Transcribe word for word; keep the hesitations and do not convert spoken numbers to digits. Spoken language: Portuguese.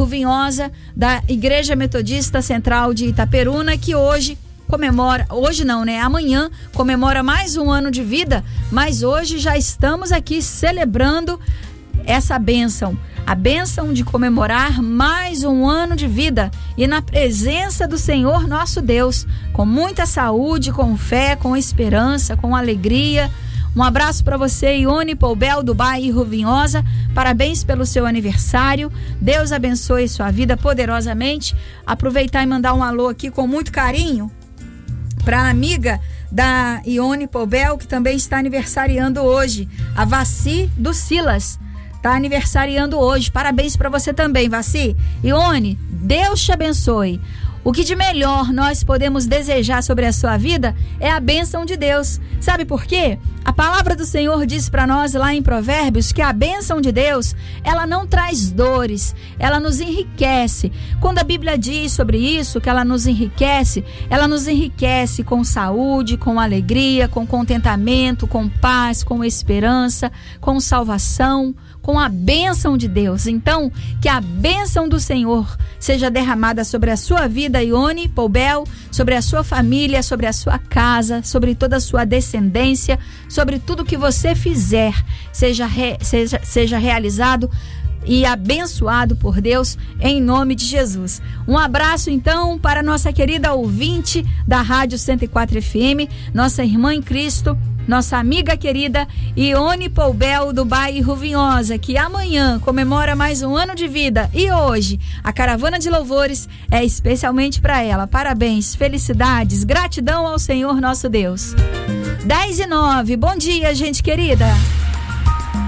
Ruvinhosa, da Igreja Metodista Central de Itaperuna, que hoje comemora, hoje não, né? Amanhã comemora mais um ano de vida, mas hoje já estamos aqui celebrando essa bênção, a bênção de comemorar mais um ano de vida e na presença do Senhor nosso Deus, com muita saúde, com fé, com esperança, com alegria. Um abraço para você, Ione Poubel, do bairro Ruvinhosa. Parabéns pelo seu aniversário. Deus abençoe sua vida poderosamente. Aproveitar e mandar um alô aqui com muito carinho para a amiga da Ione Poubel, que também está aniversariando hoje, a Vaci do Silas. Está aniversariando hoje. Parabéns para você também, Vaci. Ione, Deus te abençoe. O que de melhor nós podemos desejar sobre a sua vida é a bênção de Deus. Sabe por quê? A palavra do Senhor diz para nós lá em Provérbios que a bênção de Deus, ela não traz dores, ela nos enriquece. Quando a Bíblia diz sobre isso, que ela nos enriquece, ela nos enriquece com saúde, com alegria, com contentamento, com paz, com esperança, com salvação, com a bênção de Deus. Então, que a bênção do Senhor seja derramada sobre a sua vida, Ione Poubel, sobre a sua família, sobre a sua casa, sobre toda a sua descendência, sobre tudo que você fizer, seja, re, seja, seja realizado e abençoado por Deus, em nome de Jesus. Um abraço então para nossa querida ouvinte da Rádio cento e quatro F M, nossa irmã em Cristo, nossa amiga querida Ione Poubel, do bairro Ruvinhosa, que amanhã comemora mais um ano de vida e hoje a caravana de louvores é especialmente para ela. Parabéns, felicidades, gratidão ao Senhor nosso Deus. dez e nove, bom dia, gente querida.